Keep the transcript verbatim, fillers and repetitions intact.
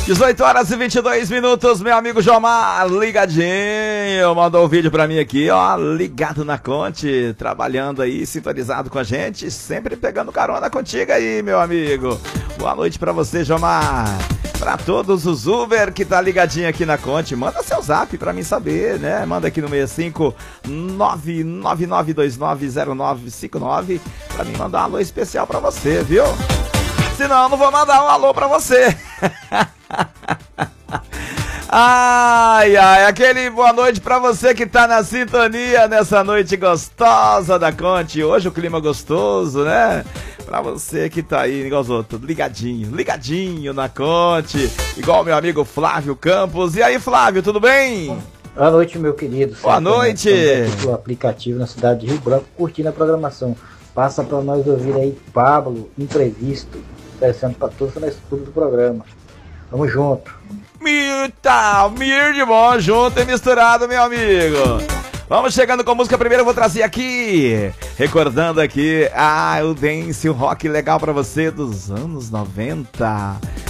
dezoito horas e vinte e dois minutos, meu amigo Jomar, ligadinho, mandou um vídeo pra mim aqui, ó, ligado na Conte, trabalhando aí, sintonizado com a gente, sempre pegando carona contigo aí, meu amigo. Boa noite pra você, Jomar. Pra todos os Uber que tá ligadinho aqui na Conte, manda seu zap pra mim saber, né? Manda aqui no seis cinco nove nove nove dois nove zero nove cinco nove pra mim mandar um alô especial pra você, viu? Senão eu não vou mandar um alô pra você. Ai, ai, aquele boa noite pra você que tá na sintonia nessa noite gostosa da Conte. Hoje o clima gostoso, né? Pra você que tá aí, igual os outros, ligadinho, ligadinho na Conte. Igual meu amigo Flávio Campos. E aí, Flávio, tudo bem? Boa noite, meu querido. Boa noite. O aplicativo na cidade de Rio Branco, curtindo a programação. Passa pra nós ouvir aí Pablo, Imprevisto, descendo pra todos na escuta do programa. Tamo junto. Tá, mir de bom, junto e misturado, meu amigo. Vamos chegando com música. Primeiro eu vou trazer aqui, recordando aqui, ah, o dance, o rock legal pra você dos anos noventa.